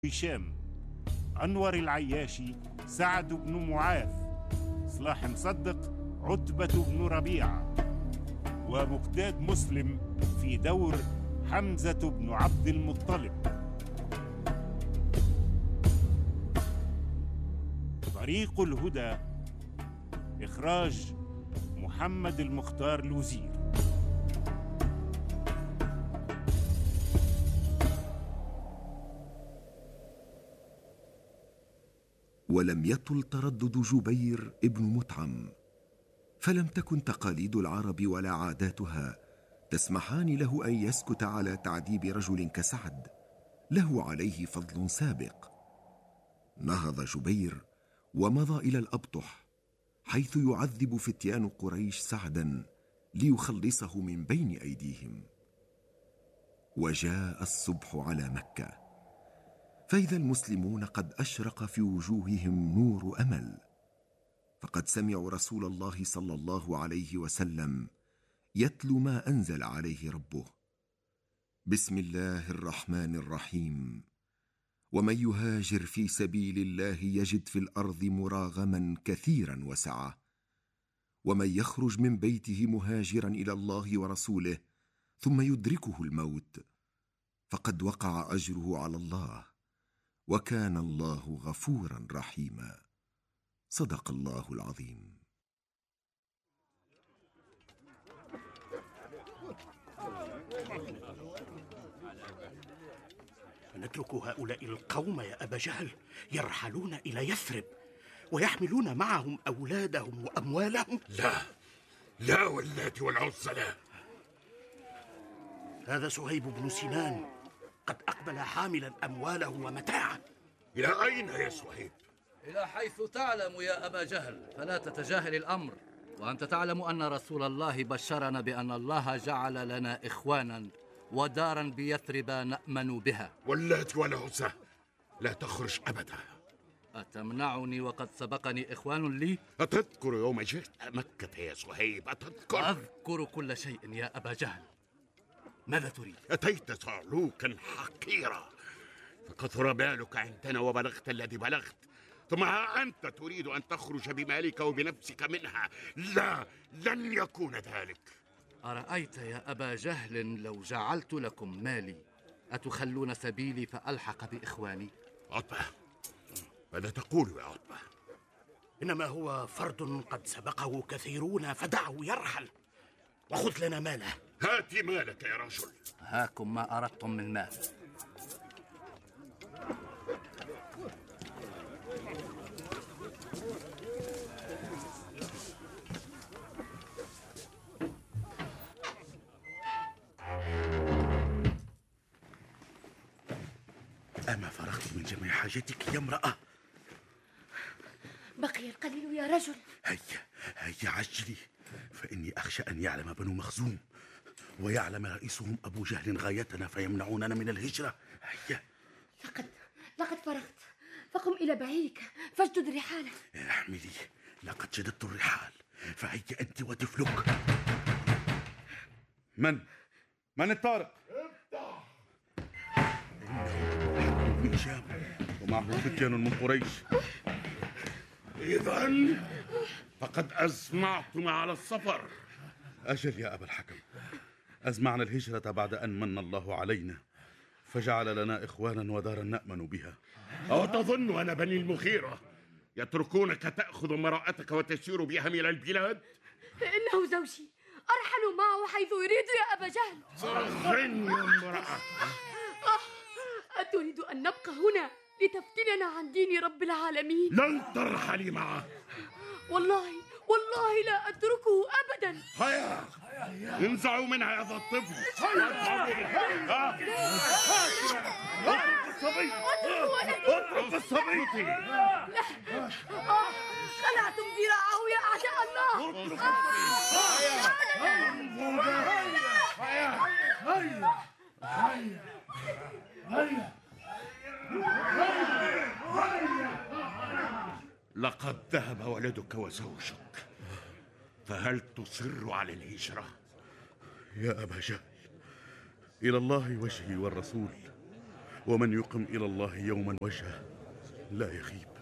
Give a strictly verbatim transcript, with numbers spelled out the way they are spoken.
هشام، أنور العياشي، سعد بن معاذ، صلاح مصدق، عتبة بن ربيعة، ومقتاد مسلم في دور حمزة بن عبد المطلب. طريق الهدى، إخراج محمد المختار الوزير. ولم يطل تردد جبير ابن مطعم، فلم تكن تقاليد العرب ولا عاداتها تسمحان له أن يسكت على تعذيب رجل كسعد له عليه فضل سابق. نهض جبير ومضى إلى الأبطح، حيث يعذب فتيان قريش سعدا ليخلصه من بين أيديهم. وجاء الصبح على مكة، فإذا المسلمون قد أشرق في وجوههم نور أمل، فقد سمعوا رسول الله صلى الله عليه وسلم يتلو ما أنزل عليه ربه: بسم الله الرحمن الرحيم، ومن يهاجر في سبيل الله يجد في الأرض مراغما كثيرا وسعة، ومن يخرج من بيته مهاجرا إلى الله ورسوله ثم يدركه الموت فقد وقع أجره على الله، وكان الله غفورا رحيما. صدق الله العظيم. نترك هؤلاء القوم يا أبا جهل يرحلون إلى يثرب ويحملون معهم أولادهم وأموالهم؟ لا لا واللات والعزى لا. هذا صهيب بن سنان قد أقبل حاملا أمواله ومتاعه. إلى أين يا صهيب؟ إلى حيث تعلم يا أبا جهل، فلا تتجاهل الأمر، وأنت تعلم أن رسول الله بشرنا بأن الله جعل لنا إخوانا ودارا بيثرب نأمن بها. واللات والعزى لا تخرج أبدا. أتمنعني وقد سبقني إخوان لي؟ أتذكر يوم جئت مكة يا صهيب؟ أتذكر؟ أذكر كل شيء يا أبا جهل. ماذا تريد؟ أتيت صعلوكا حقيرا، فكثر بالك عندنا وبلغت الذي بلغت، ثم ها أنت تريد أن تخرج بمالك وبنفسك منها. لا، لن يكون ذلك. أرأيت يا أبا جهل لو جعلت لكم مالي أتخلون سبيلي فألحق بإخواني؟ عتبة، ماذا تقول يا عتبة؟ إنما هو فرد قد سبقه كثيرون فدعه يرحل، وخذ لنا ماله. هات مالك يا رجل. هاكم ما أردتم من مال. أما فرغت من جميع حاجتك يا امرأة؟ بقي القليل يا رجل. هيا هيا عجلي، فإني أخشى أن يعلم بنو مخزوم ويعلم رئيسهم أبو جهل غايتنا فيمنعوننا من الهجرة. هيا. لقد لقد فرغت، فقم إلى بعيرك فاشدد رحالك. احملي، لقد شددت الرحال، فهيا أنت وطفلك. من؟ من الطارق؟ افتح. إنه ابن هشام ومعه فتيان من قريش. إذن فقد أزمعتم على السفر. أجل يا أبا الحكم، أزمعنا الهجرة بعد أن من الله علينا فجعل لنا إخوانا ودارا نأمن بها. أو تظن أن بني المغيرة يتركونك تأخذ امرأتك وتسير بها إلى البلاد؟ إنه زوجي، أرحل معه حيث يريد يا أبا جهل. صغرني يا امرأة. أتريد أن نبقى هنا لتفتننا عن دين رب العالمين؟ لن ترحلي معه. والله والله لا أتركه أبدا. هيا انزعوا منها يا ذا الطفل. اترك الصبي، اترك الصبي. لا، آه، خلعتم ذراعه يا أعداء الله. هيا هيا هيا. لقد ذهب ولدك وزوجك، فهل تصر على الهجرة؟ يا أبا جهل، إلى الله وجهي والرسول، ومن يقم إلى الله يوما وجهه لا يخيب.